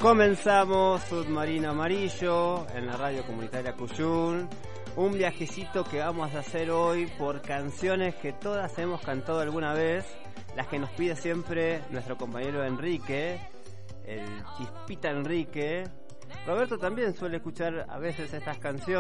Comenzamos Submarino Amarillo en la radio comunitaria Cuyún. Un viajecito que vamos a hacer hoy por canciones que todas hemos cantado alguna vez. Las que nos pide siempre nuestro compañero Enrique, el Chispita Enrique. Roberto también suele escuchar a veces estas canciones.